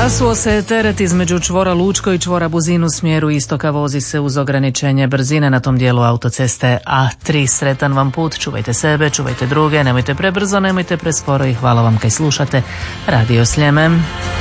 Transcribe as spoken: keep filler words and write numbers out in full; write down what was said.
Rasuo se teret između čvora Lučko i čvora Buzin u smjeru istoka, vozi se uz ograničenje brzine na tom dijelu autoceste A tri. Sretan vam put, čuvajte sebe, čuvajte druge, nemojte prebrzo, nemojte presporo i hvala vam kaj slušate Radio Sljeme.